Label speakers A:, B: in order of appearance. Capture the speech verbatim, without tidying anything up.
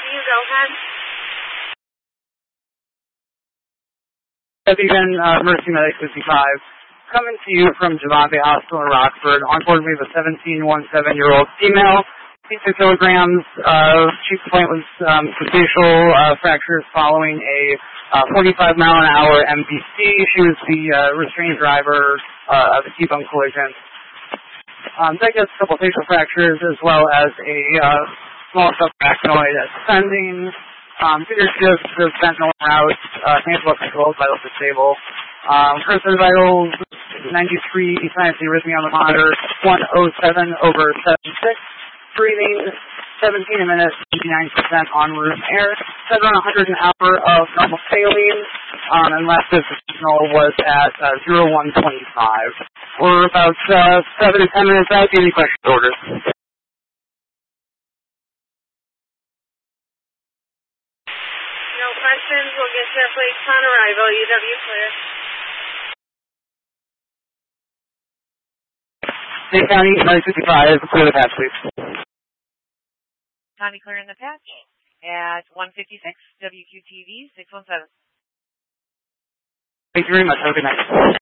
A: you go ahead.
B: Again, uh, Mercy Medic fifty-five. Coming to you from Javante Hospital in Rockford. On board we have a seventeen seventeen-year-old female, fifty-two kilograms. Uh, chief complaint was um, facial uh, fractures following a uh, forty-five mile an hour M V C. She was the uh, restrained driver uh, of the T-bone collision. Um, that gets a couple facial fractures as well as a uh, small subarachnoid ascending. Um, figure shift to sentinel route, uh, tangible controlled, vital stable. Um, cursive vitals, ninety-three, sinus arrhythmia on the monitor, one oh seven over seventy-six. Breathing, seventeen a minute, eighty-nine percent on room air. Said around one hundred an hour of normal saline, um, and last the signal was at uh, zero one twenty-five. We're about uh, seven to ten minutes out. Any questions, orders?
A: No questions. We'll get your plates on arrival. U W clear.
B: Dade County, nine fifty-five, clear the patch, please.
C: County clearing the patch at one fifty-six, W Q T V six one seven.
B: Thank you very much. Have a good night.